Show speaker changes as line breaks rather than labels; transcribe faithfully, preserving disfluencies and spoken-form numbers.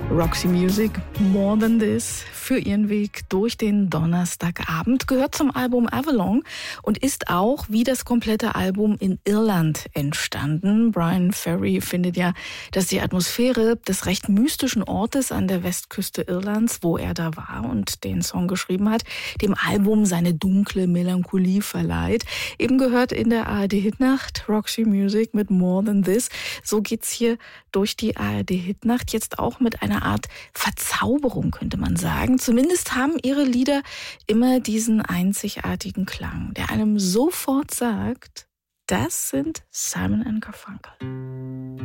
Roxy Music, More Than This, für ihren Weg durch den Donnerstagabend, gehört zum Album Avalon und ist auch wie das komplette Album in Irland entstanden. Bryan Ferry findet ja, dass die Atmosphäre des recht mystischen Ortes an der Westküste Irlands, wo er da war und den Song geschrieben hat, dem Album seine dunkle Melancholie verleiht. Eben gehört in der A R D-Hitnacht Roxy Music mit More Than This. So geht's hier durch die A R D-Hitnacht, jetzt auch mit einer Art Verzauberung, könnte man sagen. Zumindest haben ihre Lieder immer diesen einzigartigen Klang, der einem sofort sagt, das sind Simon and Garfunkel.